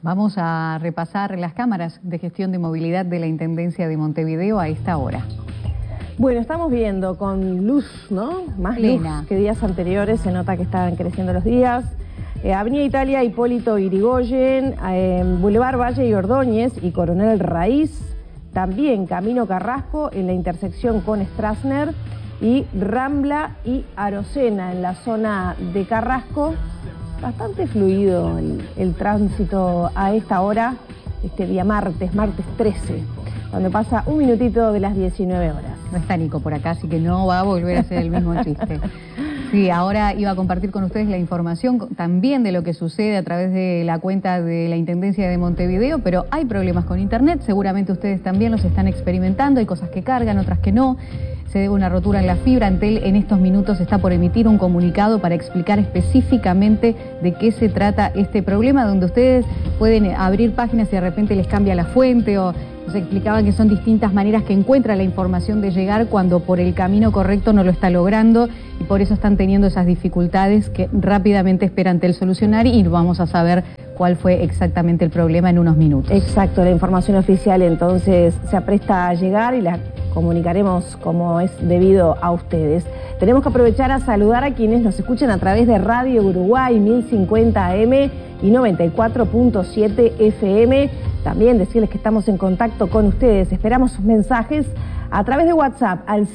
Vamos a repasar las cámaras de gestión de movilidad de la Intendencia de Montevideo a esta hora. Bueno, estamos viendo con luz, ¿no? Más plena luz que días anteriores, se nota que están creciendo los días. Avenida Italia, Hipólito Yrigoyen, Boulevard Valle y Ordóñez y Coronel Raíz, también Camino Carrasco en la intersección con Strassner y Rambla y Arocena en la zona de Carrasco. Bastante fluido el tránsito a esta hora, este día martes 13, donde pasa un minutito de las 19 horas. No está Nico por acá, así que no va a volver a hacer el mismo chiste. Sí, ahora iba a compartir con ustedes la información también de lo que sucede a través de la cuenta de la Intendencia de Montevideo, pero hay problemas con internet, seguramente ustedes también los están experimentando, hay cosas que cargan, otras que no. Se debe una rotura en la fibra. Antel en estos minutos está por emitir un comunicado para explicar específicamente de qué se trata este problema, donde ustedes pueden abrir páginas y de repente les cambia la fuente, o nos explicaban que son distintas maneras que encuentra la información de llegar cuando por el camino correcto no lo está logrando, y por eso están teniendo esas dificultades que rápidamente espera Antel solucionar, y vamos a saber cuál fue exactamente el problema en unos minutos. Exacto, la información oficial entonces se apresta a llegar y la comunicaremos como es debido a ustedes. Tenemos que aprovechar a saludar a quienes nos escuchan a través de Radio Uruguay 1050 AM y 94.7 FM. También decirles que estamos en contacto con ustedes. Esperamos sus mensajes a través de WhatsApp al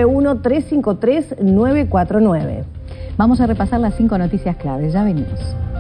091-353-949. Vamos a repasar las 5 noticias claves. Ya venimos.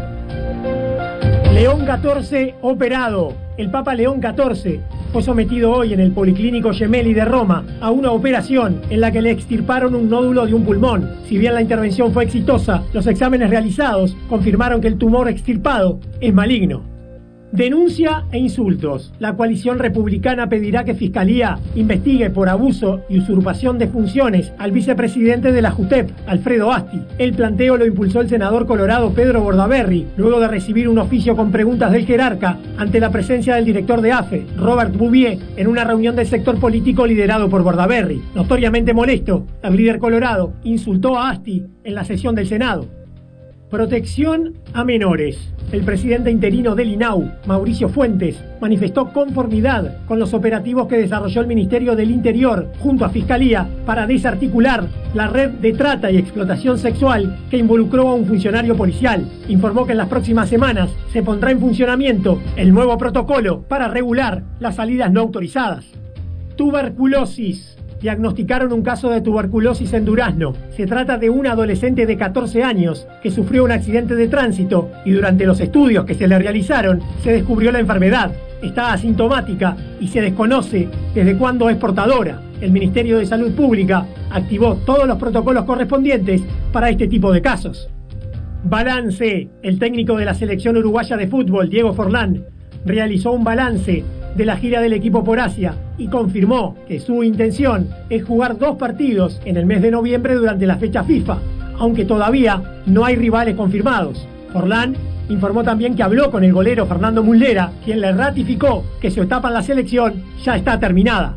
León XIV operado. El Papa León XIV fue sometido hoy en el Policlínico Gemelli de Roma a una operación en la que le extirparon un nódulo de un pulmón. Si bien la intervención fue exitosa, los exámenes realizados confirmaron que el tumor extirpado es maligno. Denuncia e insultos. La coalición republicana pedirá que Fiscalía investigue por abuso y usurpación de funciones al vicepresidente de la JUTEP, Alfredo Asti. El planteo lo impulsó el senador colorado Pedro Bordaberry, luego de recibir un oficio con preguntas del jerarca ante la presencia del director de AFE, Robert Bouvier, en una reunión del sector político liderado por Bordaberry. Notoriamente molesto, el líder colorado insultó a Asti en la sesión del Senado. Protección a menores. El presidente interino del INAU, Mauricio Fuentes, manifestó conformidad con los operativos que desarrolló el Ministerio del Interior junto a Fiscalía para desarticular la red de trata y explotación sexual que involucró a un funcionario policial. Informó que en las próximas semanas se pondrá en funcionamiento el nuevo protocolo para regular las salidas no autorizadas. Tuberculosis. Diagnosticaron un caso de tuberculosis en Durazno. Se trata de un adolescente de 14 años que sufrió un accidente de tránsito y durante los estudios que se le realizaron se descubrió la enfermedad. Está asintomática y se desconoce desde cuándo es portadora. El Ministerio de Salud Pública activó todos los protocolos correspondientes para este tipo de casos. Balance. El técnico de la selección uruguaya de fútbol, Diego Forlán, realizó un balance de la gira del equipo por Asia y confirmó que su intención es jugar 2 partidos en el mes de noviembre durante la fecha FIFA, aunque todavía no hay rivales confirmados. Forlán informó también que habló con el golero Fernando Muslera, quien le ratificó que su etapa en la selección ya está terminada.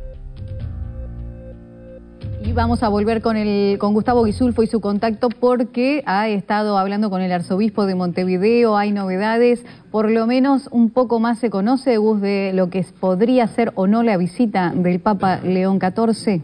Y vamos a volver con Gustavo Guisulfo y su contacto, porque ha estado hablando con el arzobispo de Montevideo, hay novedades, por lo menos un poco más se conoce, Gus, de lo que podría ser o no la visita del Papa León XIV.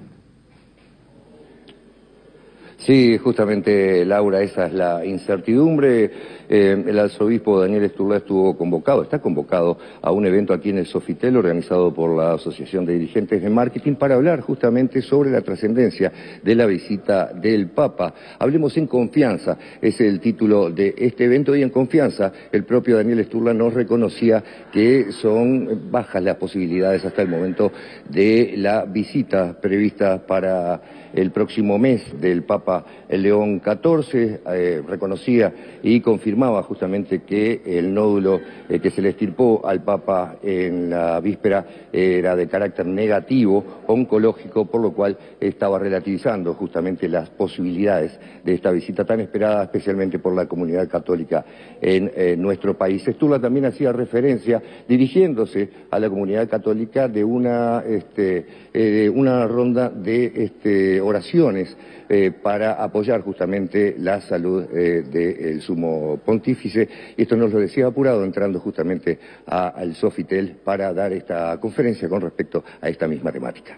Sí, justamente, Laura, esa es la incertidumbre. El arzobispo Daniel Sturla está convocado a un evento aquí en el Sofitel organizado por la Asociación de Dirigentes de Marketing para hablar justamente sobre la trascendencia de la visita del Papa. Hablemos en confianza, es el título de este evento, y en confianza el propio Daniel Sturla nos reconocía que son bajas las posibilidades hasta el momento de la visita prevista para el próximo mes del Papa León XIV. Reconocía y confirmaba justamente que el nódulo que se le extirpó al Papa en la víspera era de carácter negativo, oncológico, por lo cual estaba relativizando justamente las posibilidades de esta visita tan esperada, especialmente por la comunidad católica en nuestro país. Sturla también hacía referencia, dirigiéndose a la comunidad católica, de una ronda de oraciones para apoyar justamente la salud del sumo pontífice. Y esto nos lo decía apurado entrando justamente al Sofitel para dar esta conferencia con respecto a esta misma temática.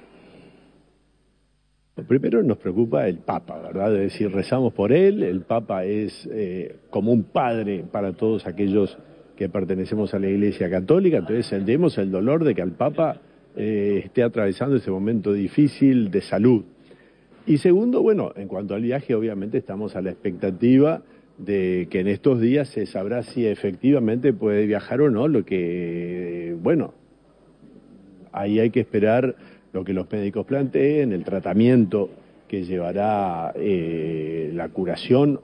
Primero nos preocupa el Papa, ¿verdad? Es decir, rezamos por él, el Papa es como un padre para todos aquellos que pertenecemos a la Iglesia Católica, entonces sentimos el dolor de que al Papa esté atravesando ese momento difícil de salud. Y segundo, bueno, en cuanto al viaje, obviamente estamos a la expectativa de que en estos días se sabrá si efectivamente puede viajar o no, lo que, bueno, ahí hay que esperar lo que los médicos planteen, el tratamiento que llevará la curación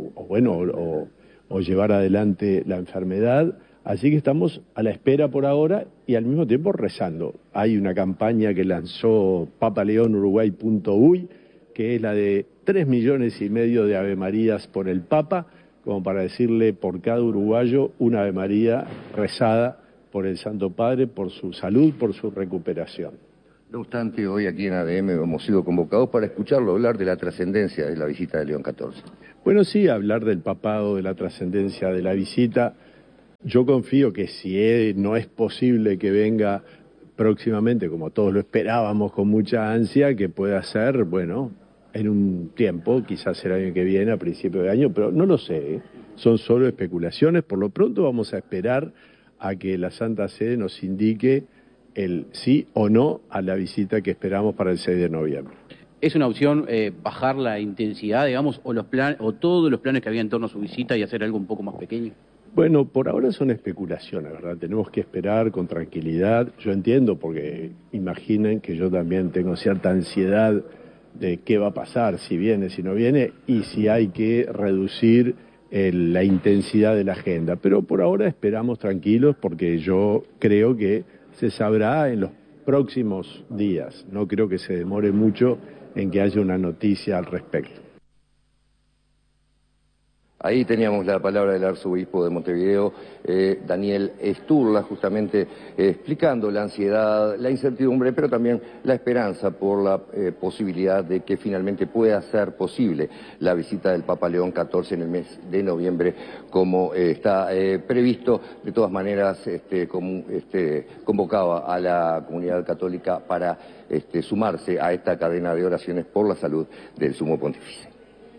o llevar adelante la enfermedad. Así que estamos a la espera por ahora y al mismo tiempo rezando. Hay una campaña que lanzó papaleonuruguay.uy, que es la de 3,5 millones de Ave Marías por el Papa, como para decirle por cada uruguayo una Ave María rezada por el Santo Padre, por su salud, por su recuperación. No obstante, hoy aquí en ADM hemos sido convocados para escucharlo hablar de la trascendencia de la visita de León XIV. Bueno, sí, hablar del papado, de la trascendencia de la visita. Yo confío que si no es posible que venga próximamente, como todos lo esperábamos con mucha ansia, que pueda ser, bueno, en un tiempo, quizás el año que viene, a principio de año, pero no lo sé, son solo especulaciones. Por lo pronto vamos a esperar a que la Santa Sede nos indique el sí o no a la visita que esperamos para el 6 de noviembre. ¿Es una opción bajar la intensidad, digamos, o todos los planes que había en torno a su visita y hacer algo un poco más pequeño? Bueno, por ahora son especulaciones, ¿verdad? Tenemos que esperar con tranquilidad. Yo entiendo, porque imaginen que yo también tengo cierta ansiedad de qué va a pasar, si viene, si no viene, y si hay que reducir la intensidad de la agenda. Pero por ahora esperamos tranquilos, porque yo creo que se sabrá en los próximos días. No creo que se demore mucho en que haya una noticia al respecto. Ahí teníamos la palabra del arzobispo de Montevideo, Daniel Sturla, justamente explicando la ansiedad, la incertidumbre, pero también la esperanza por la posibilidad de que finalmente pueda ser posible la visita del Papa León XIV en el mes de noviembre, como está previsto. De todas maneras, convocaba a la comunidad católica para sumarse a esta cadena de oraciones por la salud del Sumo Pontífice.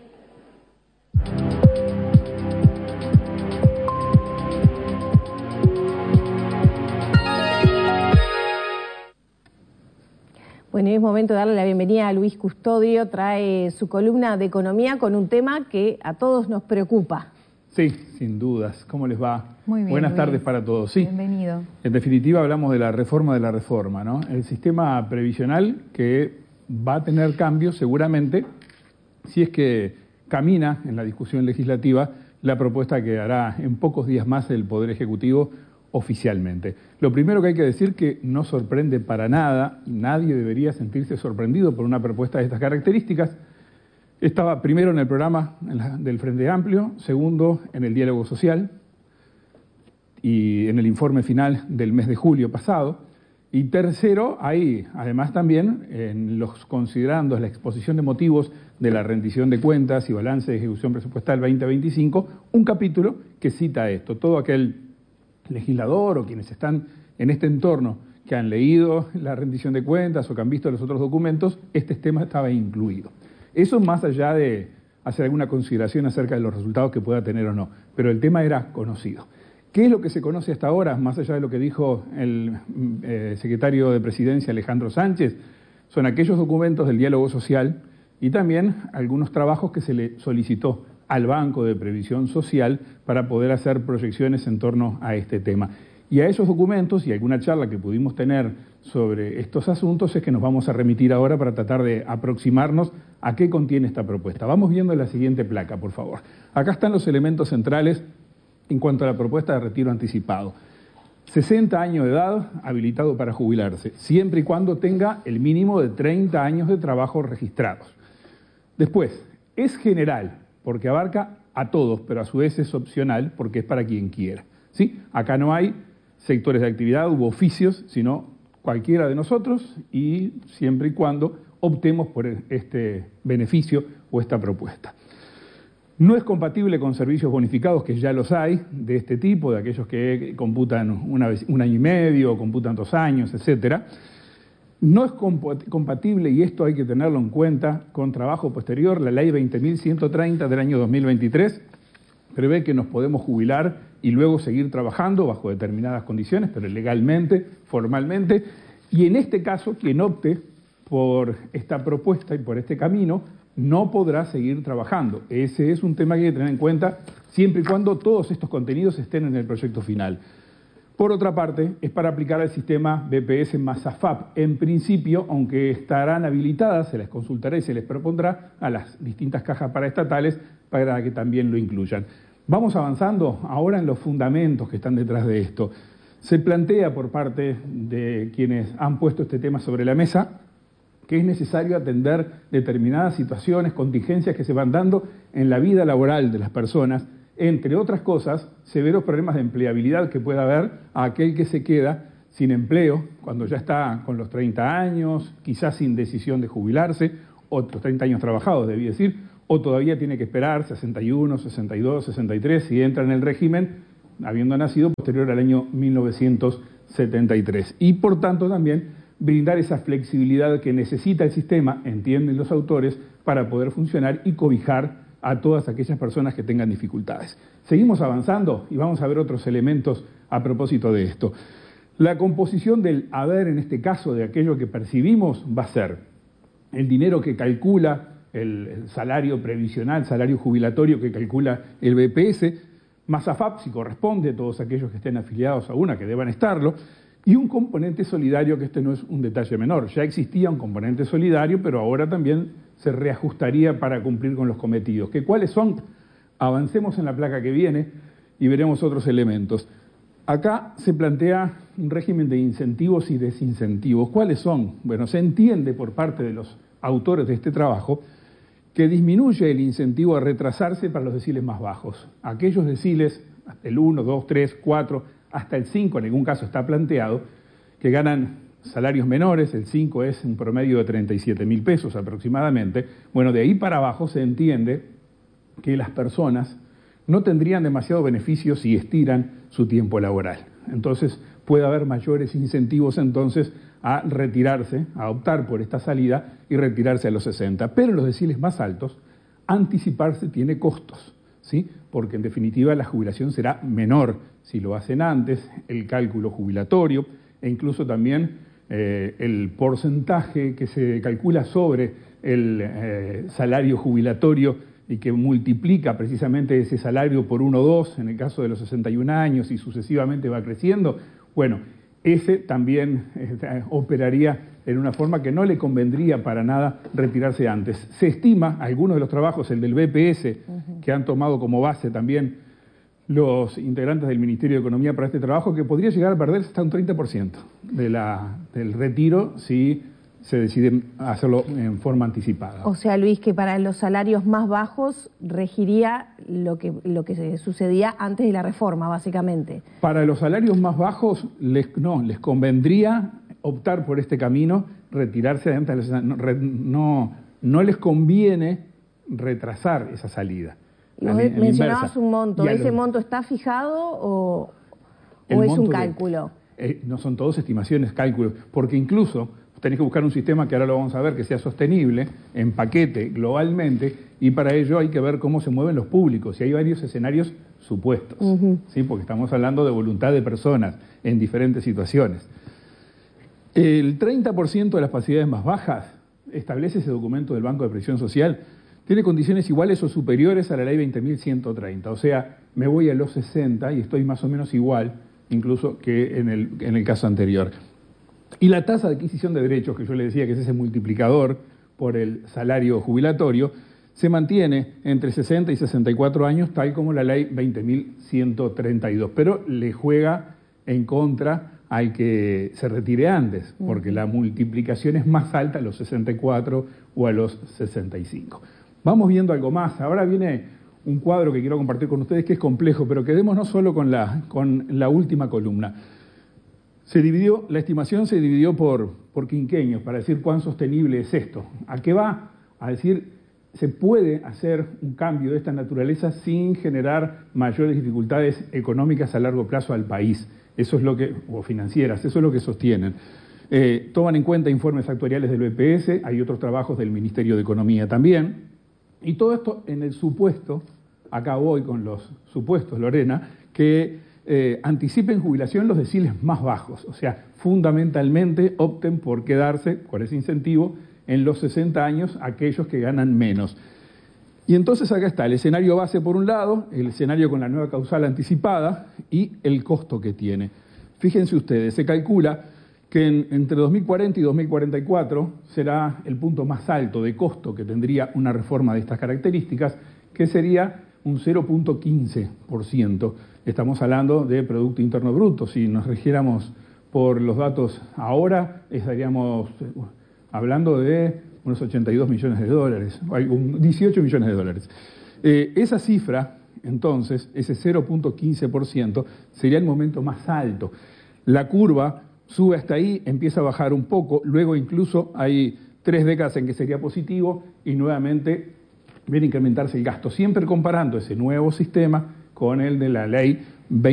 Bueno, es momento de darle la bienvenida a Luis Custodio. Trae su columna de economía con un tema que a todos nos preocupa. Sí, sin dudas. ¿Cómo les va? Muy bien. Buenas Luis. tardes para todos. Sí. Bienvenido. En definitiva hablamos de la reforma, ¿no? El sistema previsional que va a tener cambios seguramente si es que camina en la discusión legislativa la propuesta que hará en pocos días más el Poder Ejecutivo oficialmente. Lo primero que hay que decir que no sorprende para nada, y nadie debería sentirse sorprendido por una propuesta de estas características. Estaba primero en el programa del Frente Amplio, segundo en el diálogo social y en el informe final del mes de julio pasado, y tercero, ahí además también en los considerando la exposición de motivos de la rendición de cuentas y balance de ejecución presupuestal 2025, un capítulo que cita esto. Todo aquel legislador o quienes están en este entorno que han leído la rendición de cuentas o que han visto los otros documentos, este tema estaba incluido. Eso más allá de hacer alguna consideración acerca de los resultados que pueda tener o no, pero el tema era conocido. ¿Qué es lo que se conoce hasta ahora, más allá de lo que dijo el secretario de Presidencia Alejandro Sánchez? Son aquellos documentos del diálogo social y también algunos trabajos que se le solicitó al Banco de Previsión Social para poder hacer proyecciones en torno a este tema. Y a esos documentos y alguna charla que pudimos tener sobre estos asuntos es que nos vamos a remitir ahora para tratar de aproximarnos a qué contiene esta propuesta. Vamos viendo la siguiente placa, por favor. Acá están los elementos centrales en cuanto a la propuesta de retiro anticipado. 60 años de edad, habilitado para jubilarse, siempre y cuando tenga el mínimo de 30 años de trabajo registrados. Después, es general, porque abarca a todos, pero a su vez es opcional porque es para quien quiera. ¿Sí? Acá no hay sectores de actividad u oficios, sino cualquiera de nosotros y siempre y cuando optemos por este beneficio o esta propuesta. No es compatible con servicios bonificados, que ya los hay, de este tipo, de aquellos que computan un año y medio, computan 2 años, etcétera. No es compatible, y esto hay que tenerlo en cuenta, con trabajo posterior. La ley 20.130 del año 2023 prevé que nos podemos jubilar y luego seguir trabajando bajo determinadas condiciones, pero legalmente, formalmente. Y en este caso, quien opte por esta propuesta y por este camino, no podrá seguir trabajando. Ese es un tema que hay que tener en cuenta siempre y cuando todos estos contenidos estén en el proyecto final. Por otra parte, es para aplicar el sistema BPS más AFAP. En principio, aunque estarán habilitadas, se les consultará y se les propondrá a las distintas cajas paraestatales para que también lo incluyan. Vamos avanzando ahora en los fundamentos que están detrás de esto. Se plantea por parte de quienes han puesto este tema sobre la mesa que es necesario atender determinadas situaciones, contingencias que se van dando en la vida laboral de las personas, entre otras cosas, severos problemas de empleabilidad que pueda haber a aquel que se queda sin empleo cuando ya está con los 30 años, quizás sin decisión de jubilarse, o los 30 años trabajados, debí decir, o todavía tiene que esperar 61, 62, 63 si entra en el régimen, habiendo nacido posterior al año 1973. Y por tanto también brindar esa flexibilidad que necesita el sistema, entienden los autores, para poder funcionar y cobijar a todas aquellas personas que tengan dificultades. Seguimos avanzando y vamos a ver otros elementos a propósito de esto. La composición del haber, en este caso, de aquello que percibimos, va a ser el dinero que calcula el salario previsional, salario jubilatorio que calcula el BPS, más AFAP, si corresponde, todos aquellos que estén afiliados a una, que deban estarlo, y un componente solidario, que este no es un detalle menor. Ya existía un componente solidario, pero ahora también se reajustaría para cumplir con los cometidos. ¿Que cuáles son? Avancemos en la placa que viene y veremos otros elementos. Acá se plantea un régimen de incentivos y desincentivos. ¿Cuáles son? Bueno, se entiende por parte de los autores de este trabajo que disminuye el incentivo a retrasarse para los deciles más bajos. Aquellos deciles, hasta el 1, 2, 3, 4... hasta el 5, en algún caso está planteado, que ganan salarios menores, el 5 es un promedio de 37.000 pesos aproximadamente. Bueno, de ahí para abajo se entiende que las personas no tendrían demasiado beneficio si estiran su tiempo laboral. Entonces puede haber mayores incentivos entonces a retirarse, a optar por esta salida y retirarse a los 60. Pero en los deciles más altos, anticiparse tiene costos, ¿sí? Porque en definitiva la jubilación será menor si lo hacen antes, el cálculo jubilatorio e incluso también el porcentaje que se calcula sobre el salario jubilatorio y que multiplica precisamente ese salario por 1 o 2 en el caso de los 61 años y sucesivamente va creciendo. Bueno, ese también operaría en una forma que no le convendría para nada retirarse antes. Se estima, algunos de los trabajos, el del BPS, que han tomado como base también los integrantes del Ministerio de Economía para este trabajo, que podría llegar a perderse hasta un 30% del retiro si se decide hacerlo en forma anticipada. O sea, Luis, que para los salarios más bajos regiría lo que sucedía antes de la reforma, básicamente. Para los salarios más bajos, les convendría optar por este camino, retirarse antes de no les conviene retrasar esa salida. Mencionabas un monto, ¿ese monto está fijado o es un cálculo? No son todos estimaciones, cálculos, porque incluso tenés que buscar un sistema que ahora lo vamos a ver, que sea sostenible, en paquete, globalmente, y para ello hay que ver cómo se mueven los públicos, y hay varios escenarios supuestos, ¿sí? Porque estamos hablando de voluntad de personas en diferentes situaciones. El 30% de las facilidades más bajas, establece ese documento del Banco de Previsión Social, tiene condiciones iguales o superiores a la ley 20.130, o sea, me voy a los 60 y estoy más o menos igual, incluso que en el caso anterior. Y la tasa de adquisición de derechos, que yo le decía que es ese multiplicador por el salario jubilatorio, se mantiene entre 60 y 64 años, tal como la ley 20.132, pero le juega en contra al que se retire antes, porque la multiplicación es más alta a los 64 o a los 65. Vamos viendo algo más. Ahora viene un cuadro que quiero compartir con ustedes que es complejo, pero quedémonos solo con la última columna. La estimación se dividió por quinquenios, para decir cuán sostenible es esto. ¿A qué va? A decir, se puede hacer un cambio de esta naturaleza sin generar mayores dificultades económicas a largo plazo al país. Eso es lo que, o financieras, eso es lo que sostienen. Toman en cuenta informes actuariales del BPS, hay otros trabajos del Ministerio de Economía también, y todo esto en el supuesto, acá voy con los supuestos, Lorena, que anticipen jubilación los deciles más bajos, o sea, fundamentalmente opten por quedarse, por ese incentivo, en los 60 años aquellos que ganan menos. Y entonces acá está el escenario base por un lado, el escenario con la nueva causal anticipada y el costo que tiene. Fíjense ustedes, se calcula que entre 2040 y 2044 será el punto más alto de costo que tendría una reforma de estas características, que sería un 0.15%. Estamos hablando de Producto Interno Bruto. Si nos rigiéramos por los datos ahora, estaríamos hablando de unos 82 millones de dólares, 18 millones de dólares. Esa cifra, entonces, ese 0.15%, sería el momento más alto. La curva sube hasta ahí, empieza a bajar un poco, luego incluso hay 3 décadas en que sería positivo y nuevamente viene a incrementarse el gasto, siempre comparando ese nuevo sistema con el de la ley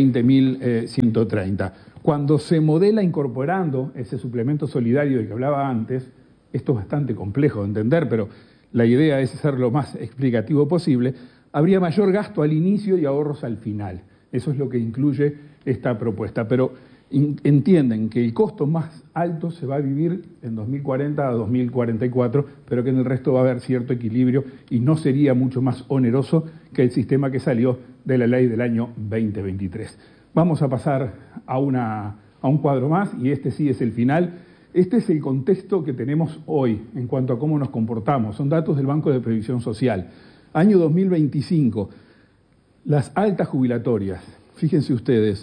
20.130. Cuando se modela incorporando ese suplemento solidario del que hablaba antes, esto es bastante complejo de entender, pero la idea es ser lo más explicativo posible, habría mayor gasto al inicio y ahorros al final. Eso es lo que incluye esta propuesta, pero entienden que el costo más alto se va a vivir en 2040 a 2044, pero que en el resto va a haber cierto equilibrio y no sería mucho más oneroso que el sistema que salió de la ley del año 2023. Vamos a pasar a un cuadro más, y este sí es el final. Este es el contexto que tenemos hoy en cuanto a cómo nos comportamos. Son datos del Banco de Previsión Social. Año 2025, las altas jubilatorias. Fíjense ustedes,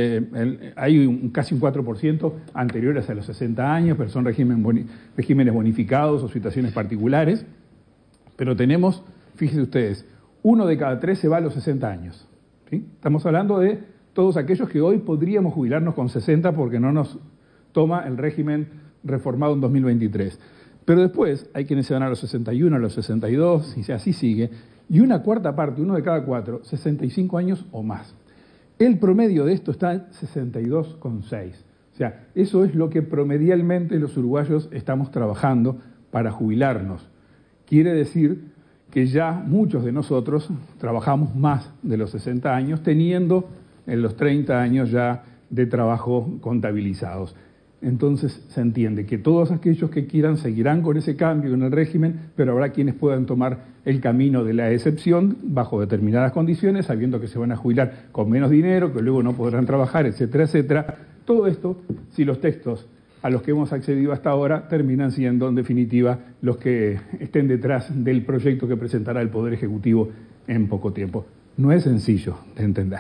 hay casi un 4% anteriores a los 60 años, pero son regímenes bonificados o situaciones particulares. Pero tenemos, fíjense ustedes, 1 de cada 3 se va a los 60 años. ¿Sí? Estamos hablando de todos aquellos que hoy podríamos jubilarnos con 60 porque no nos toma el régimen reformado en 2023. Pero después hay quienes se van a los 61, a los 62, y así sigue. Y una cuarta parte, 1 de cada 4, 65 años o más. El promedio de esto está en 62,6. O sea, eso es lo que promedialmente los uruguayos estamos trabajando para jubilarnos. Quiere decir que ya muchos de nosotros trabajamos más de los 60 años, teniendo en los 30 años ya de trabajo contabilizados. Entonces se entiende que todos aquellos que quieran seguirán con ese cambio en el régimen, pero habrá quienes puedan tomar el camino de la excepción bajo determinadas condiciones, sabiendo que se van a jubilar con menos dinero, que luego no podrán trabajar, etcétera, etcétera. Todo esto, si los textos a los que hemos accedido hasta ahora terminan siendo, en definitiva, los que estén detrás del proyecto que presentará el Poder Ejecutivo en poco tiempo. No es sencillo de entender.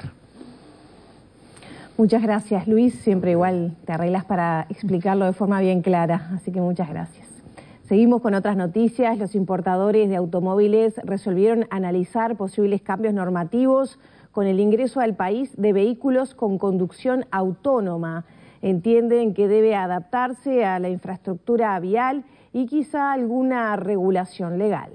Muchas gracias, Luis. Siempre igual te arreglas para explicarlo de forma bien clara, así que muchas gracias. Seguimos con otras noticias. Los importadores de automóviles resolvieron analizar posibles cambios normativos con el ingreso al país de vehículos con conducción autónoma. Entienden que debe adaptarse a la infraestructura vial y quizá alguna regulación legal.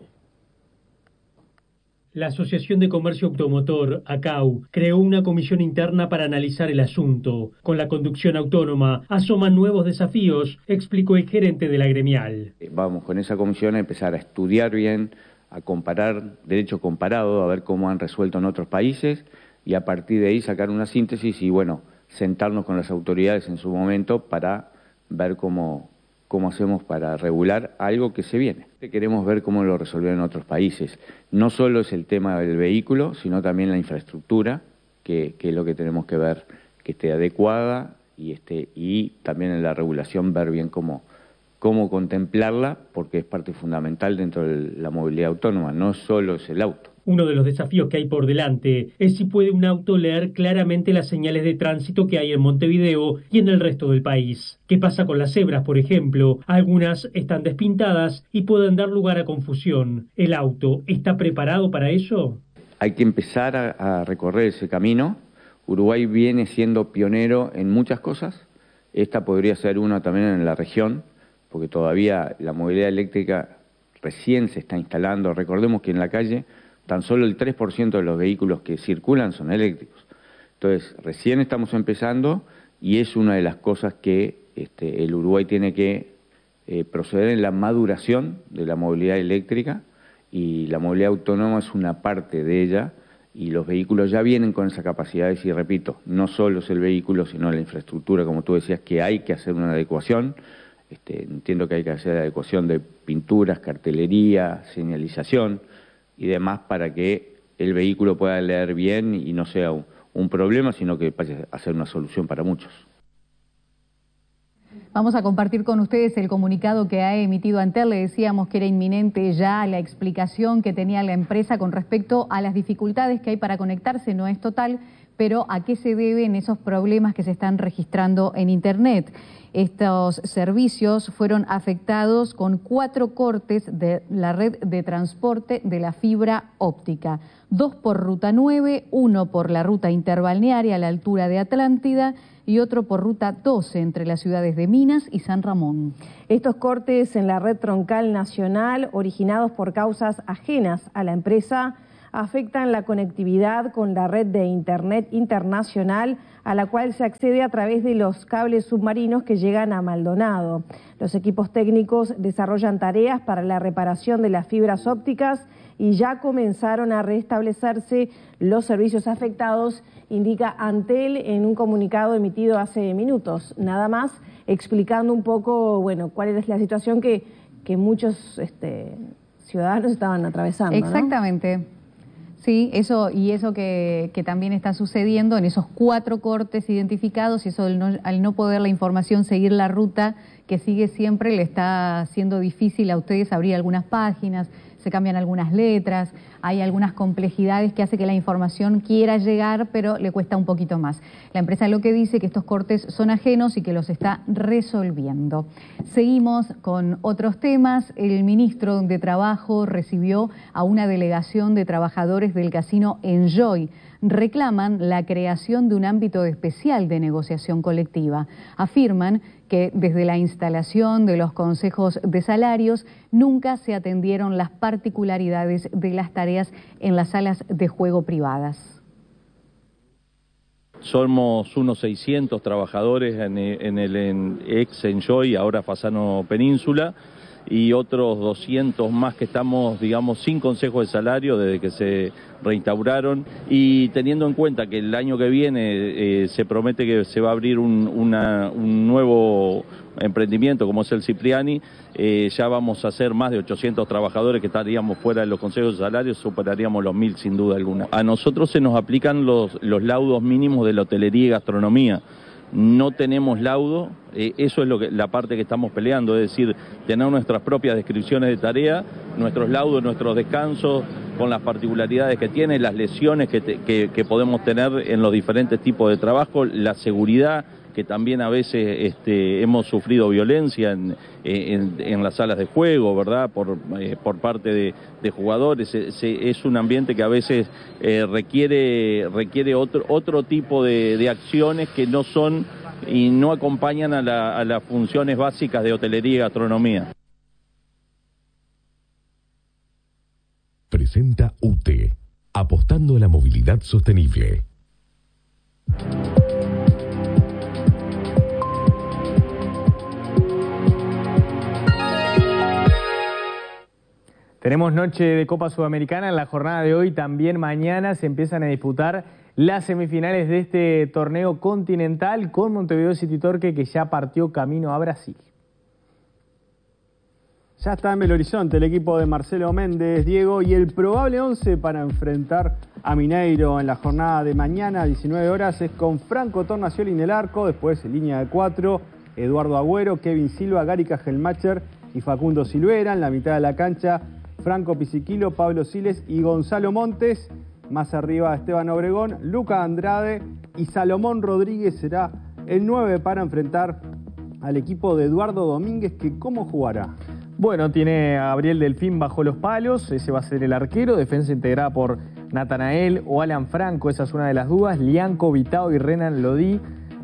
La Asociación de Comercio Automotor, ACAU, creó una comisión interna para analizar el asunto. Con la conducción autónoma asoman nuevos desafíos, explicó el gerente de la gremial. Vamos con esa comisión a empezar a estudiar bien, a comparar derecho comparado, a ver cómo han resuelto en otros países y a partir de ahí sacar una síntesis y, bueno, sentarnos con las autoridades en su momento para ver cómo hacemos para regular algo que se viene. Queremos ver cómo lo resolvieron en otros países. No solo es el tema del vehículo, sino también la infraestructura, que es lo que tenemos que ver, que esté adecuada y también en la regulación ver bien cómo contemplarla, porque es parte fundamental dentro de la movilidad autónoma, no solo es el auto. Uno de los desafíos que hay por delante es si puede un auto leer claramente las señales de tránsito que hay en Montevideo y en el resto del país. ¿Qué pasa con las cebras, por ejemplo? Algunas están despintadas y pueden dar lugar a confusión. ¿El auto está preparado para eso? Hay que empezar a recorrer ese camino. Uruguay viene siendo pionero en muchas cosas, esta podría ser una también en la región, porque todavía la movilidad eléctrica recién se está instalando. Recordemos que en la calle tan solo el 3% de los vehículos que circulan son eléctricos. Entonces, recién estamos empezando y es una de las cosas que el Uruguay tiene que proceder en la maduración de la movilidad eléctrica, y la movilidad autónoma es una parte de ella, y los vehículos ya vienen con esas capacidades, y repito, no solo es el vehículo, sino la infraestructura, como tú decías, que hay que hacer una adecuación. Entiendo que hay que hacer adecuación de pinturas, cartelería, señalización y demás, para que el vehículo pueda leer bien y no sea un problema, sino que vaya a ser una solución para muchos. Vamos a compartir con ustedes el comunicado que ha emitido Antel. Le decíamos que era inminente ya la explicación que tenía la empresa con respecto a las dificultades que hay para conectarse. No es total, pero a qué se deben esos problemas que se están registrando en Internet. Estos servicios fueron afectados con 4 cortes de la red de transporte de la fibra óptica. 2 por Ruta 9, 1 por la ruta interbalnearia a la altura de Atlántida y otro por Ruta 12 entre las ciudades de Minas y San Ramón. Estos cortes en la red troncal nacional, originados por causas ajenas a la empresa, afectan la conectividad con la red de Internet internacional, a la cual se accede a través de los cables submarinos que llegan a Maldonado. Los equipos técnicos desarrollan tareas para la reparación de las fibras ópticas y ya comenzaron a restablecerse los servicios afectados, indica Antel en un comunicado emitido hace minutos, nada más explicando un poco, bueno, cuál es la situación que muchos ciudadanos estaban atravesando, ¿no? Exactamente. Sí, eso que también está sucediendo en esos 4 cortes identificados, y eso al no poder la información seguir la ruta que sigue siempre, le está haciendo difícil a ustedes abrir algunas páginas, se cambian algunas letras, hay algunas complejidades que hace que la información quiera llegar, pero le cuesta un poquito más. La empresa lo que dice que estos cortes son ajenos y que los está resolviendo. Seguimos con otros temas. El ministro de Trabajo recibió a una delegación de trabajadores del casino Enjoy. Reclaman la creación de un ámbito especial de negociación colectiva. Afirman que desde la instalación de los consejos de salarios nunca se atendieron las particularidades de las tareas en las salas de juego privadas. Somos unos 600 trabajadores en el ex Enjoy, ahora Fasano Península, y otros 200 más que estamos, digamos, sin consejo de salario desde que se reinstauraron, y teniendo en cuenta que el año que viene se promete que se va a abrir un nuevo emprendimiento como es el Cipriani, ya vamos a ser más de 800 trabajadores que estaríamos fuera de los consejos de salarios, superaríamos los 1000 sin duda alguna. A nosotros se nos aplican los laudos mínimos de la hotelería y gastronomía. No tenemos laudo, eso es la parte que estamos peleando, es decir, tener nuestras propias descripciones de tarea, nuestros laudos, nuestros descansos, con las particularidades que tiene, las lesiones que podemos tener en los diferentes tipos de trabajo, la seguridad, que también a veces hemos sufrido violencia en las salas de juego, ¿verdad? Por parte de jugadores. Es un ambiente que a veces requiere otro tipo de acciones que no son y no acompañan a las funciones básicas de hotelería y gastronomía. Presenta UTE, apostando a la movilidad sostenible. Tenemos noche de Copa Sudamericana en la jornada de hoy. También mañana se empiezan a disputar las semifinales de este torneo continental con Montevideo City Torque, que ya partió camino a Brasil. Ya está en Belo Horizonte el equipo de Marcelo Méndez, Diego, y el probable 11 para enfrentar a Mineiro en la jornada de mañana a 19 horas es con Franco Tornacioli en el arco, después en línea de 4, Eduardo Agüero, Kevin Silva, Gary Cajelmacher y Facundo Silvera. En la mitad de la cancha, Franco Pisiquilo, Pablo Siles y Gonzalo Montes. Más arriba, Esteban Obregón, Luca Andrade y Salomón Rodríguez será el 9 para enfrentar al equipo de Eduardo Domínguez, que ¿cómo jugará? Bueno, tiene a Gabriel Delfín bajo los palos, ese va a ser el arquero, defensa integrada por Natanael o Alan Franco, esa es una de las dudas, Lianco, Vitao y Renan Lodi.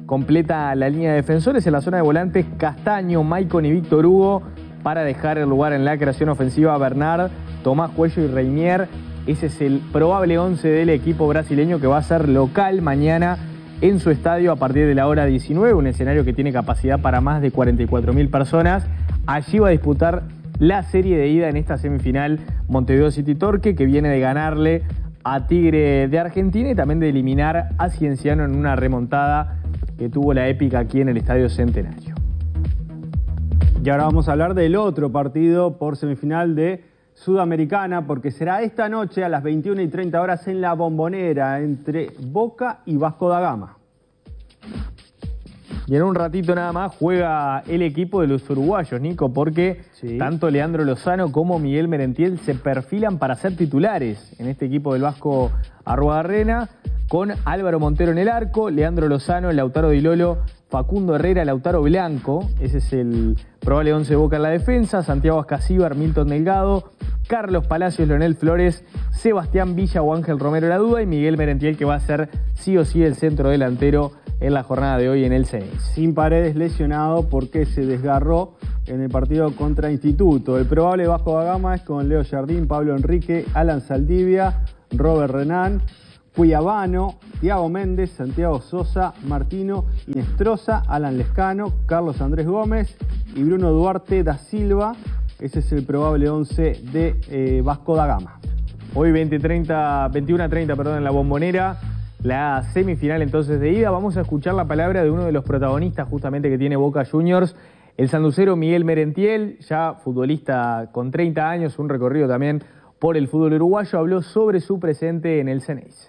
completa la línea de defensores. En la zona de volantes, Castaño, Maicon y Víctor Hugo, para dejar el lugar en la creación ofensiva a Bernard, Tomás Cuello y Reinier. Ese es el probable 11 del equipo brasileño que va a ser local mañana en su estadio a partir de la hora 19, un escenario que tiene capacidad para más de 44.000 personas. Allí va a disputar la serie de ida en esta semifinal Montevideo City Torque, que viene de ganarle a Tigre de Argentina y también de eliminar a Cienciano en una remontada que tuvo la épica aquí en el Estadio Centenario. Y ahora vamos a hablar del otro partido por semifinal de Sudamericana, porque será esta noche a las 21:30 horas en La Bombonera, entre Boca y Vasco da Gama. Y en un ratito nada más juega el equipo de los uruguayos, Nico, porque tanto Leandro Lozano como Miguel Merentiel se perfilan para ser titulares en este equipo del Vasco Arruabarrena, con Álvaro Montero en el arco, Leandro Lozano, Lautaro Di Lolo, Facundo Herrera, Lautaro Blanco. Ese es el probable 11 de Boca en la defensa. Santiago Ascasíbar, Milton Delgado, Carlos Palacios, Leonel Flores, Sebastián Villa o Ángel Romero la duda, y Miguel Merentiel, que va a ser sí o sí el centro delantero en la jornada de hoy en el CNI. Sin Paredes lesionado porque se desgarró en el partido contra Instituto. El probable Vasco da Gama es con Leo Jardín, Pablo Enrique, Alan Saldivia, Robert Renán, Cuyabano, Thiago Méndez, Santiago Sosa, Martino Inestrosa, Alan Lescano, Carlos Andrés Gómez y Bruno Duarte da Silva. Ese es el probable 11 de Vasco da Gama. Hoy 21:30 en La Bombonera, la semifinal entonces de ida. Vamos a escuchar la palabra de uno de los protagonistas justamente que tiene Boca Juniors, el sanducero Miguel Merentiel, ya futbolista con 30 años, un recorrido también por el fútbol uruguayo. Habló sobre su presente en el Ceneice.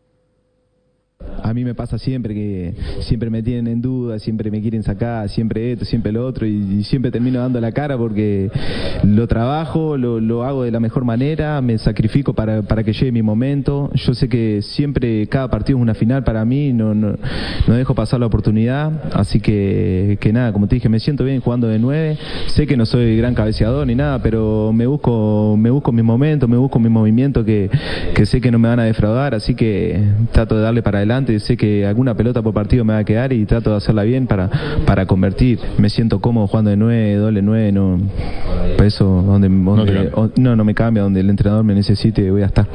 A mí me pasa siempre que siempre me tienen en duda, siempre me quieren sacar, siempre esto, siempre lo otro, y siempre termino dando la cara porque lo trabajo, lo hago de la mejor manera, me sacrifico para que llegue mi momento. Yo sé que siempre cada partido es una final para mí, no dejo pasar la oportunidad, así que nada, como te dije, me siento bien jugando de 9, sé que no soy gran cabeceador ni nada, pero me busco mis momentos, me busco mi movimiento que sé que no me van a defraudar, así que trato de darle para adelante. Sé que alguna pelota por partido me va a quedar y trato de hacerla bien para convertir. Me siento cómodo jugando de 9, doble 9, no, por eso no me cambia, donde el entrenador me necesite voy a estar.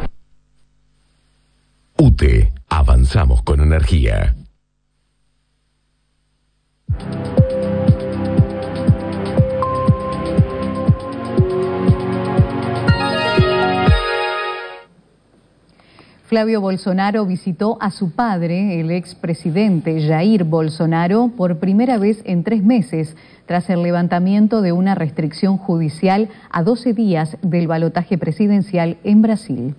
UTE, avanzamos con energía. Flavio Bolsonaro visitó a su padre, el expresidente Jair Bolsonaro, por primera vez en 3 meses, tras el levantamiento de una restricción judicial a 12 días del balotaje presidencial en Brasil.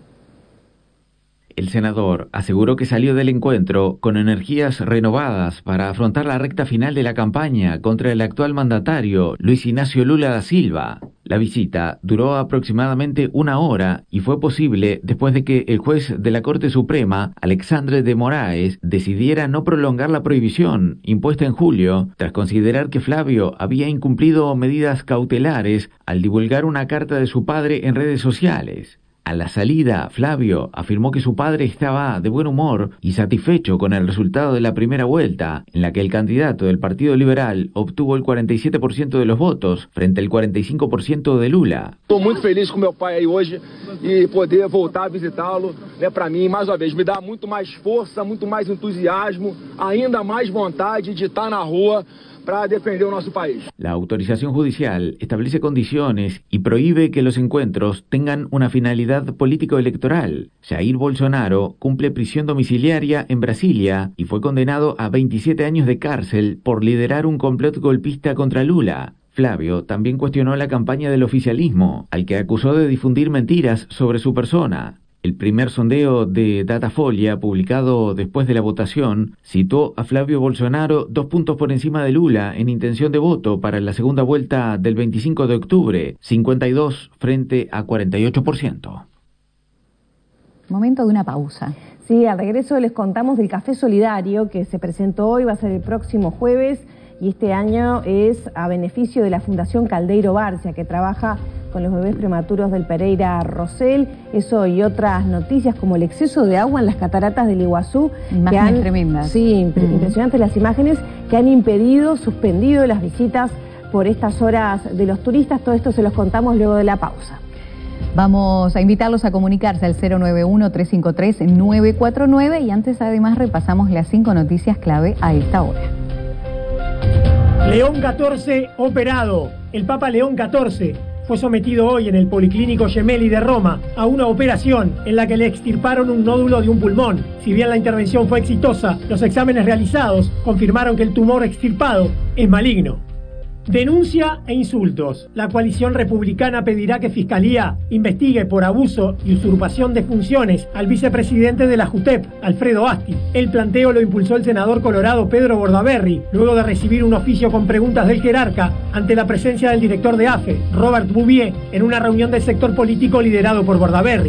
El senador aseguró que salió del encuentro con energías renovadas para afrontar la recta final de la campaña contra el actual mandatario, Luis Ignacio Lula da Silva. La visita duró aproximadamente 1 hora y fue posible después de que el juez de la Corte Suprema, Alexandre de Moraes, decidiera no prolongar la prohibición impuesta en julio, tras considerar que Flavio había incumplido medidas cautelares al divulgar una carta de su padre en redes sociales. A la salida, Flavio afirmó que su padre estaba de buen humor y satisfecho con el resultado de la primera vuelta, en la que el candidato del Partido Liberal obtuvo el 47% de los votos, frente al 45% de Lula. Estou muito feliz com meu pai aí hoje e poder voltar a visitá-lo, para mim, mais uma vez, me dá muito mais força, muito mais entusiasmo, ainda mais vontade de estar na rua para defender nuestro país. La autorización judicial establece condiciones y prohíbe que los encuentros tengan una finalidad político-electoral. Jair Bolsonaro cumple prisión domiciliaria en Brasilia y fue condenado a 27 años de cárcel por liderar un complot golpista contra Lula. Flavio también cuestionó la campaña del oficialismo, al que acusó de difundir mentiras sobre su persona. El primer sondeo de Datafolia, publicado después de la votación, situó a Flavio Bolsonaro 2 puntos por encima de Lula en intención de voto para la segunda vuelta del 25 de octubre, 52 frente a 48%. Momento de una pausa. Sí, al regreso les contamos del Café Solidario que se presentó hoy, va a ser el próximo jueves, y este año es a beneficio de la Fundación Caldeiro Barcia, que trabaja con los bebés prematuros del Pereira Rosell. Eso y otras noticias como el exceso de agua en las cataratas del Iguazú. Imágenes tremendas. Sí, impresionantes las imágenes que han suspendido las visitas por estas horas de los turistas. Todo esto se los contamos luego de la pausa. Vamos a invitarlos a comunicarse al 091-353-949 y antes además repasamos las 5 noticias clave a esta hora. León XIV operado. El Papa León XIV fue sometido hoy en el Policlínico Gemelli de Roma a una operación en la que le extirparon un nódulo de un pulmón. Si bien la intervención fue exitosa, los exámenes realizados confirmaron que el tumor extirpado es maligno. Denuncia e insultos. La coalición republicana pedirá que Fiscalía investigue por abuso y usurpación de funciones al vicepresidente de la JUTEP, Alfredo Asti. El planteo lo impulsó el senador colorado Pedro Bordaberry, luego de recibir un oficio con preguntas del jerarca ante la presencia del director de AFE, Robert Bouvier, en una reunión del sector político liderado por Bordaberry.